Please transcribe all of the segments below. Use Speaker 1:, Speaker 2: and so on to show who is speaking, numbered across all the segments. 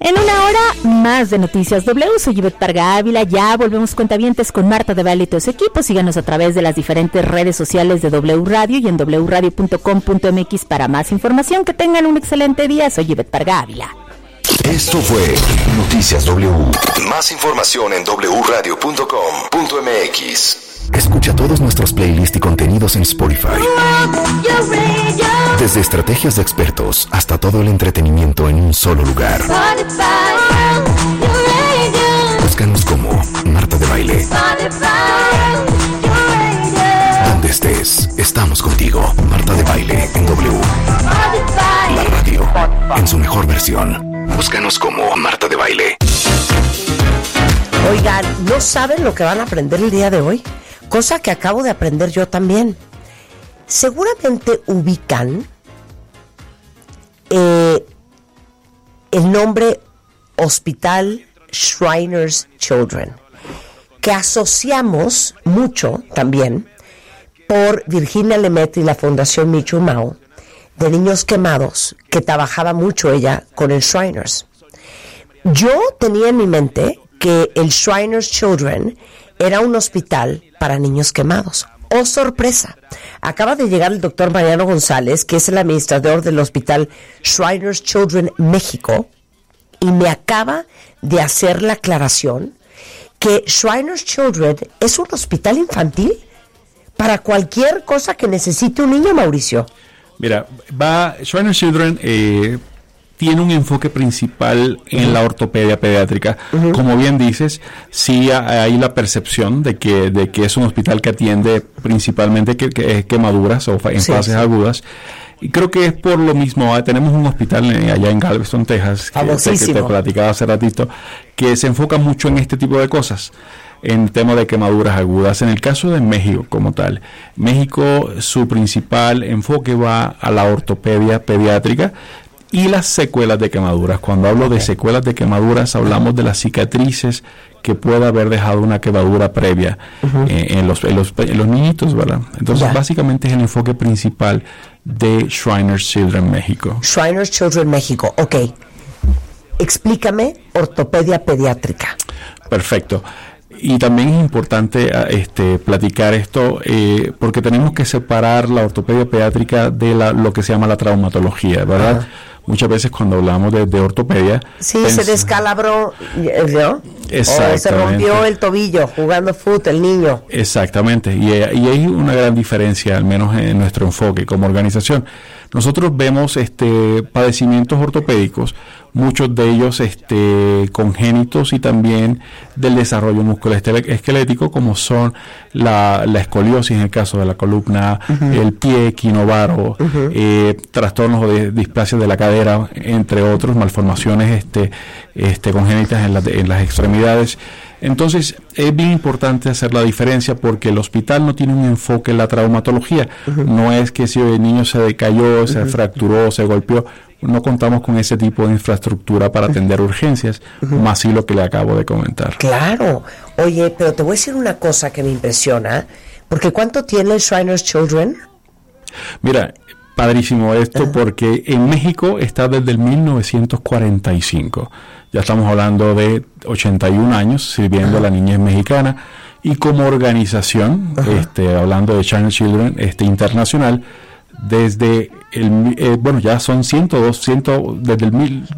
Speaker 1: En una hora más de Noticias W, soy Ivette Parga Ávila. Ya volvemos cuentavientes con Marta de Baile y todo su equipo. Síganos a través de las diferentes redes sociales de W Radio y en wradio.com.mx para más información. Que tengan un excelente día. Soy Ivette Parga Ávila.
Speaker 2: Esto fue Noticias W. Más información en wradio.com.mx. Escucha todos nuestros playlists y contenidos en Spotify. Desde estrategias de expertos hasta todo el entretenimiento en un solo lugar. Búscanos como Marta de Baile. Donde estés, estamos contigo. Marta de Baile en W. La radio en su mejor versión. Búscanos como Marta de Baile.
Speaker 3: Oigan, ¿no saben lo que van a aprender el día de hoy? Cosa que acabo de aprender yo también. Seguramente ubican el nombre Hospital Shriners Children, que asociamos mucho también por Virginia Lemaitre y la Fundación Michu Mao de niños quemados, que trabajaba mucho ella con el Shriners. Yo tenía en mi mente que el Shriners Children era un hospital para niños quemados. ¡Oh, sorpresa! Acaba de llegar el doctor Mariano González, que es el administrador del hospital Shriners Children México, y me acaba de hacer la aclaración que Shriners Children es un hospital infantil para cualquier cosa que necesite un niño, Mauricio.
Speaker 4: Mira, Shriners Children tiene un enfoque principal en la ortopedia pediátrica. Como bien dices, sí hay la percepción de que es un hospital que atiende principalmente quemaduras o en fases agudas. Y creo que es por lo mismo. Tenemos un hospital allá en Galveston, Texas, que te platicaba hace ratito, que se enfoca mucho en este tipo de cosas, en tema de quemaduras agudas. En el caso de México como tal, México, su principal enfoque va a la ortopedia pediátrica y las secuelas de quemaduras. Cuando hablo de secuelas de quemaduras, hablamos de las cicatrices que pueda haber dejado una quemadura previa en los niñitos, ¿verdad? Entonces, básicamente es el enfoque principal de Shriners Children México.
Speaker 3: Shriners Children México, ok. Explícame ortopedia pediátrica.
Speaker 4: Perfecto. Y también es importante platicar esto porque tenemos que separar la ortopedia pediátrica de lo que se llama la traumatología, ¿verdad? Ajá. Muchas veces cuando hablamos de ortopedia... Sí,
Speaker 3: se descalabró, ¿no? O se rompió el tobillo jugando fútbol el niño.
Speaker 4: Exactamente, y hay una gran diferencia, al menos en nuestro enfoque como organización. Nosotros vemos padecimientos ortopédicos, muchos de ellos congénitos y también del desarrollo musculoesquelético, como son la escoliosis en el caso de la columna, el pie equinovaro, trastornos de displasia de la cadera, entre otros, malformaciones congénitas en las extremidades. Entonces, es bien importante hacer la diferencia porque el hospital no tiene un enfoque en la traumatología. No es que si el niño se decayó, se fracturó, se golpeó, no contamos con ese tipo de infraestructura para atender urgencias, más sí lo que le acabo de comentar.
Speaker 3: Claro. Oye, pero te voy a decir una cosa que me impresiona, porque ¿cuánto tiene el Shriners Children?
Speaker 4: Mira, padrísimo esto, porque en México está desde el 1945. Ya estamos hablando de 81 años sirviendo a la niñez mexicana, y como organización, hablando de Shriners Children internacional, desde ya son 102, desde el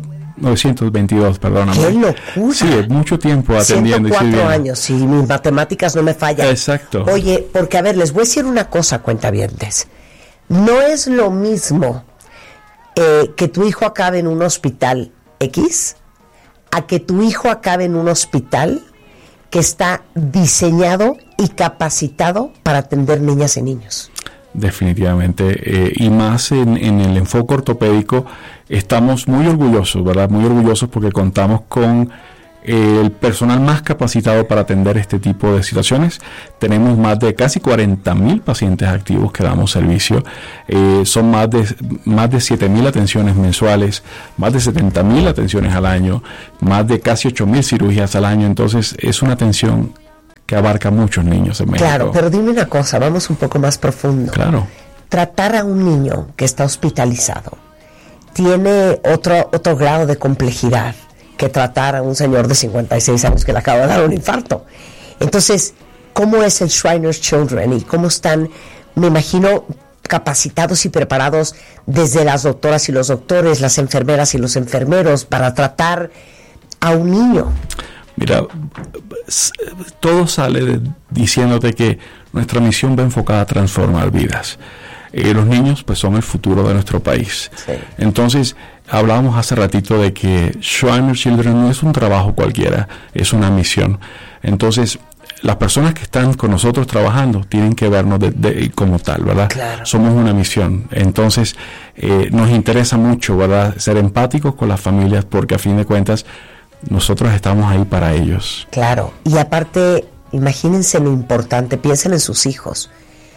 Speaker 4: 1922, perdóname.
Speaker 3: ¡Qué locura!
Speaker 4: Sí, es mucho tiempo atendiendo.
Speaker 3: 104 años, si mis matemáticas no me fallan.
Speaker 4: Exacto.
Speaker 3: Oye, porque a ver, les voy a decir una cosa, cuentavientes. No es lo mismo que tu hijo acabe en un hospital X a que tu hijo acabe en un hospital que está diseñado y capacitado para atender niñas y niños.
Speaker 4: Definitivamente, y más en el enfoque ortopédico, estamos muy orgullosos, ¿verdad? Muy orgullosos porque contamos con el personal más capacitado para atender este tipo de situaciones. Tenemos más de casi 40,000 pacientes activos que damos servicio. Son más de 7,000 atenciones mensuales, más de 70,000 atenciones al año, más de casi 8,000 cirugías al año. Entonces, es una atención que abarca a muchos niños en México.
Speaker 3: Claro, pero dime una cosa, vamos un poco más profundo.
Speaker 4: Claro.
Speaker 3: Tratar a un niño que está hospitalizado tiene otro grado de complejidad que tratar a un señor de 56 años que le acaba de dar un infarto. Entonces, ¿cómo es el Shriners Children y cómo están, me imagino, capacitados y preparados desde las doctoras y los doctores, las enfermeras y los enfermeros para tratar a un niño?
Speaker 4: Mira, todo sale diciéndote que nuestra misión va enfocada a transformar vidas. Los niños pues son el futuro de nuestro país.
Speaker 3: Sí.
Speaker 4: Entonces, hablábamos hace ratito de que Shriners Children no es un trabajo cualquiera, es una misión. Entonces, las personas que están con nosotros trabajando tienen que vernos como tal, ¿verdad?
Speaker 3: Claro.
Speaker 4: Somos una misión. Entonces, nos interesa mucho, ¿verdad?, ser empáticos con las familias, porque a fin de cuentas nosotros estamos ahí para ellos.
Speaker 3: Claro, y aparte, imagínense lo importante, piensen en sus hijos,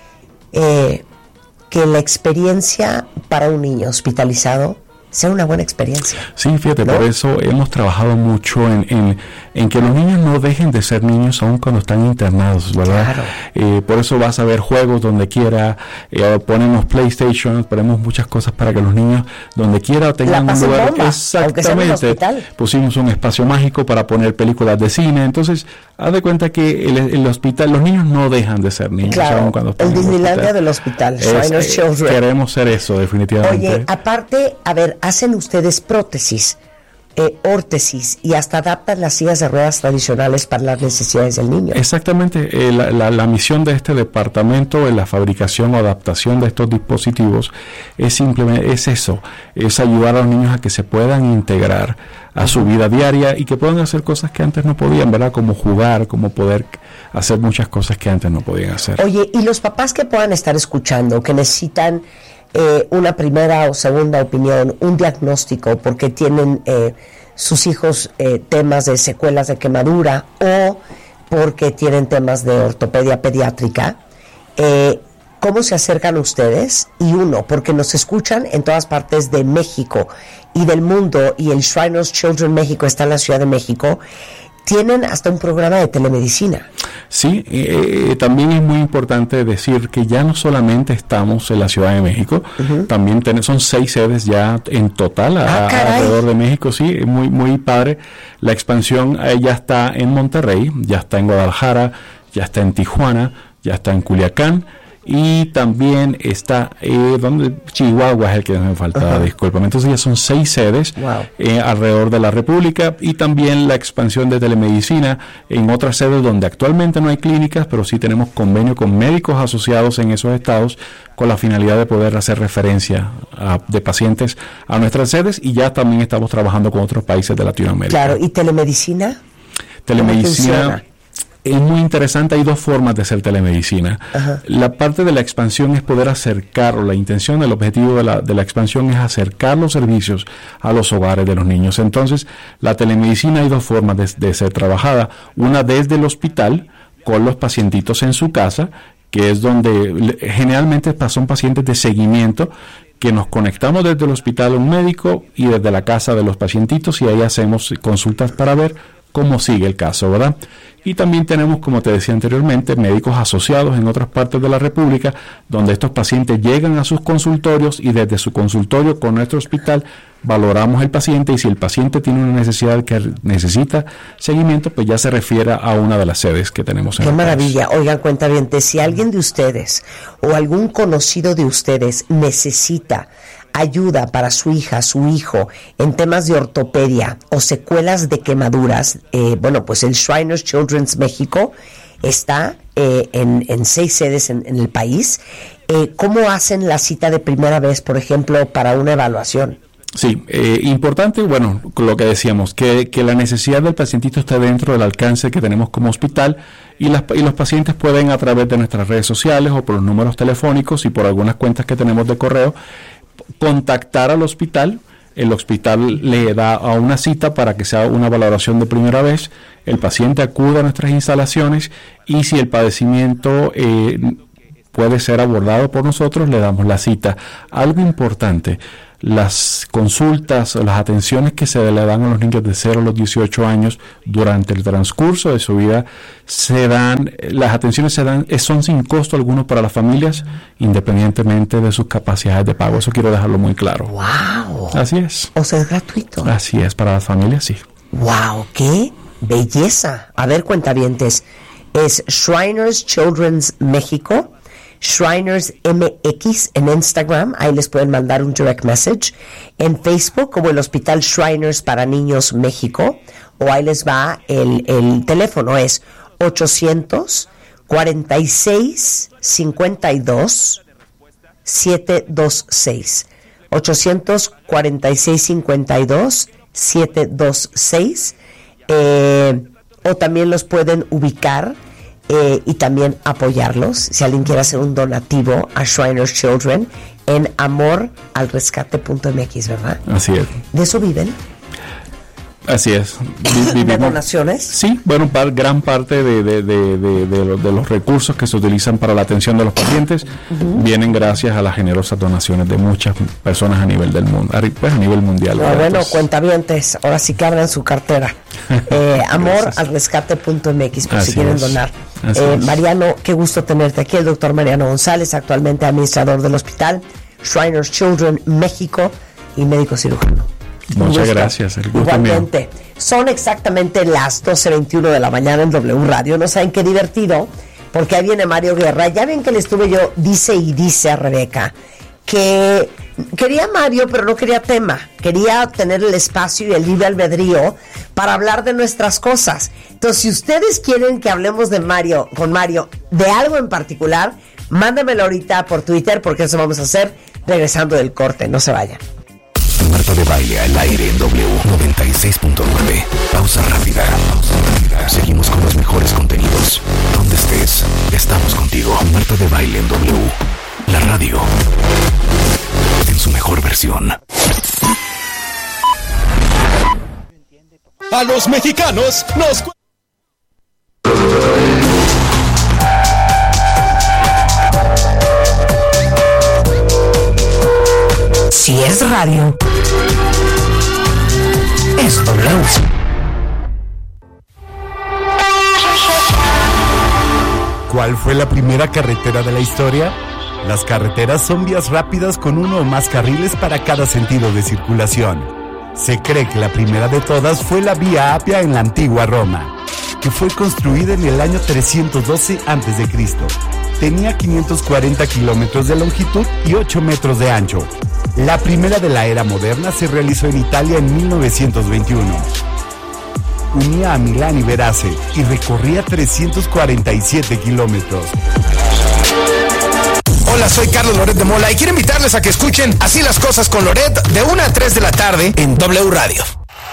Speaker 3: que la experiencia para un niño hospitalizado sea una buena experiencia.
Speaker 4: Sí, fíjate,
Speaker 3: ¿no?
Speaker 4: Por eso hemos trabajado mucho en que los niños no dejen de ser niños aun cuando están internados, ¿verdad?
Speaker 3: Claro.
Speaker 4: Por eso vas a ver juegos donde quiera, ponemos PlayStation, ponemos muchas cosas para que los niños donde quiera tengan un lugar.
Speaker 3: Bomba,
Speaker 4: Exactamente. Pusimos un espacio mágico para poner películas de cine. Entonces, haz de cuenta que el hospital, los niños no dejan de ser niños.
Speaker 3: Claro,
Speaker 4: aun cuando están
Speaker 3: el
Speaker 4: en
Speaker 3: Disneylandia del hospital, Shriners Children.
Speaker 4: Queremos ser eso, definitivamente.
Speaker 3: Oye, aparte, a ver, hacen ustedes prótesis, órtesis y hasta adaptan las sillas de ruedas tradicionales para las necesidades del niño.
Speaker 4: Exactamente, la misión de este departamento en la fabricación o adaptación de estos dispositivos es simplemente eso, es ayudar a los niños a que se puedan integrar a su vida diaria y que puedan hacer cosas que antes no podían, ¿verdad? Como jugar, como poder hacer muchas cosas que antes no podían hacer.
Speaker 3: Oye, y los papás que puedan estar escuchando, que necesitan una primera o segunda opinión, un diagnóstico, porque tienen sus hijos temas de secuelas de quemadura o porque tienen temas de ortopedia pediátrica, ¿cómo se acercan ustedes? Y uno, porque nos escuchan en todas partes de México y del mundo, y el Shriners Children México está en la Ciudad de México, tienen hasta un programa de telemedicina.
Speaker 4: Sí, también es muy importante decir que ya no solamente estamos en la Ciudad de México, también son 6 sedes ya en total alrededor de México. Sí, muy padre. La expansión ya está en Monterrey, ya está en Guadalajara, ya está en Tijuana, ya está en Culiacán, y también está donde Chihuahua es el que me faltaba, discúlpame. Entonces ya son 6 sedes alrededor de la República, y también la expansión de telemedicina en otras sedes donde actualmente no hay clínicas, pero sí tenemos convenio con médicos asociados en esos estados con la finalidad de poder hacer referencia de pacientes a nuestras sedes, y ya también estamos trabajando con otros países de Latinoamérica.
Speaker 3: Claro, ¿y telemedicina?
Speaker 4: Telemedicina es muy interesante. Hay 2 formas de hacer telemedicina. La parte de la expansión es poder acercar, o la intención, el objetivo de la expansión es acercar los servicios a los hogares de los niños. Entonces, la telemedicina hay 2 formas de ser trabajada. Una desde el hospital, con los pacientitos en su casa, que es donde generalmente son pacientes de seguimiento, que nos conectamos desde el hospital a un médico y desde la casa de los pacientitos, y ahí hacemos consultas para ver cómo sigue el caso, ¿verdad? Y también tenemos, como te decía anteriormente, médicos asociados en otras partes de la República, donde estos pacientes llegan a sus consultorios, y desde su consultorio con nuestro hospital valoramos el paciente, y si el paciente tiene una necesidad que necesita seguimiento, pues ya se refiere a una de las sedes que tenemos en el país.
Speaker 3: ¡Qué maravilla! Oigan, cuentavientes, si alguien de ustedes o algún conocido de ustedes necesita ayuda para su hija, su hijo, en temas de ortopedia o secuelas de quemaduras, bueno, pues el Shriners Children's México está en 6 sedes en el país. ¿Cómo hacen la cita de primera vez, por ejemplo, para una evaluación?
Speaker 4: Sí, importante, bueno, lo que decíamos, que la necesidad del pacientito está dentro del alcance que tenemos como hospital, y los pacientes pueden, a través de nuestras redes sociales o por los números telefónicos y por algunas cuentas que tenemos de correo, contactar al hospital. El hospital le da a una cita para que sea una valoración de primera vez. El paciente acude a nuestras instalaciones, y si el padecimiento puede ser abordado por nosotros, le damos la cita. Algo importante: las consultas o las atenciones que se le dan a los niños de 0 a los 18 años durante el transcurso de su vida las atenciones son sin costo alguno para las familias, independientemente de sus capacidades de pago. Eso quiero dejarlo muy claro.
Speaker 3: ¡Wow!
Speaker 4: Así es.
Speaker 3: O sea, es gratuito.
Speaker 4: Así es, para las familias, sí.
Speaker 3: ¡Wow! ¡Qué belleza! A ver, cuentavientes, es Shriners Children's México, Shriners MX en Instagram, ahí les pueden mandar un direct message, en Facebook como el Hospital Shriners para Niños México, o ahí les va el teléfono, es 800-46-52-726, 846-52-726, o también los pueden ubicar y también apoyarlos si alguien quiere hacer un donativo a Shriners Children en amoralrescate.mx, ¿verdad?
Speaker 4: Así es.
Speaker 3: ¿De eso viven?
Speaker 4: Así es.
Speaker 3: ¿De donaciones?
Speaker 4: Sí, bueno, gran parte de los recursos que se utilizan para la atención de los pacientes vienen gracias a las generosas donaciones de muchas personas a nivel del mundo, pues a nivel mundial.
Speaker 3: Bueno, cuentavientes, ahora sí que abran su cartera. Amoralrescate.mx por si quieren donar. Mariano, qué gusto tenerte aquí, el doctor Mariano González, actualmente administrador del hospital Shriners Children México y médico cirujano.
Speaker 4: Muchas gracias.
Speaker 3: Igualmente. Mío. Son exactamente las 12:21 de la mañana en W Radio. No saben qué divertido, porque ahí viene Mario Guerra. Ya ven que le estuve yo, dice a Rebeca, que quería Mario, pero no quería tema. Quería tener el espacio y el libre albedrío para hablar de nuestras cosas. Entonces, si ustedes quieren que hablemos con Mario, de algo en particular, mándamelo ahorita por Twitter, porque eso vamos a hacer regresando del corte. No se vayan.
Speaker 2: Marta de Baile al aire en W96.9. Pausa rápida. Seguimos con los mejores contenidos. Donde estés, estamos contigo. Marta de Baile en W. La radio. En su mejor versión.
Speaker 5: A los mexicanos nos...
Speaker 3: Si es radio, es W.
Speaker 6: ¿Cuál fue la primera carretera de la historia? Las carreteras son vías rápidas con uno o más carriles para cada sentido de circulación. Se cree que la primera de todas fue la Vía Apia en la antigua Roma, que fue construida en el año 312 a.C. Tenía 540 kilómetros de longitud y 8 metros de ancho. La primera de la era moderna se realizó en Italia en 1921. Unía a Milán y Verace y recorría 347 kilómetros.
Speaker 5: Hola, soy Carlos Loret de Mola y quiero invitarles a que escuchen Así las cosas con Loret de 1 a 3 de la tarde en W Radio.